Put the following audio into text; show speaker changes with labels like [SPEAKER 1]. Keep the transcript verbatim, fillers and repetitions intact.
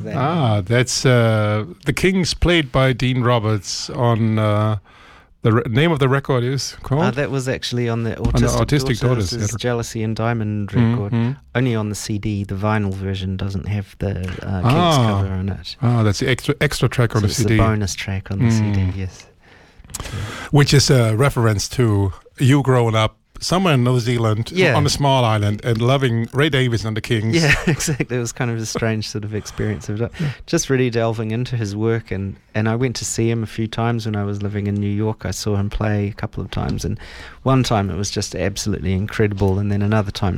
[SPEAKER 1] that.
[SPEAKER 2] Ah, that's uh, The Kings, played by Dean Roberts on... Uh, The re- name of the record is called?
[SPEAKER 1] Uh, that was actually on the Autistic,
[SPEAKER 2] on the Autistic
[SPEAKER 1] Daughters,
[SPEAKER 2] Daughters, yeah.
[SPEAKER 1] Jealousy and Diamond record.
[SPEAKER 2] Mm-hmm.
[SPEAKER 1] Only on the C D. The vinyl version doesn't have the uh,
[SPEAKER 2] Ah.
[SPEAKER 1] Kings cover on it.
[SPEAKER 2] Ah, that's the extra extra track on
[SPEAKER 1] So
[SPEAKER 2] the
[SPEAKER 1] it's
[SPEAKER 2] C D.
[SPEAKER 1] the bonus track on the
[SPEAKER 2] Mm.
[SPEAKER 1] C D, yes.
[SPEAKER 2] Which is a reference to you growing up somewhere in New Zealand,
[SPEAKER 1] Yeah.
[SPEAKER 2] on a small island, and loving Ray Davies and the Kings.
[SPEAKER 1] Yeah, exactly. It was kind of a strange sort of experience of it. Just really delving into his work, and, and I went to see him a few times when I was living in New York. I saw him play a couple of times, and one time it was just absolutely incredible, and then another time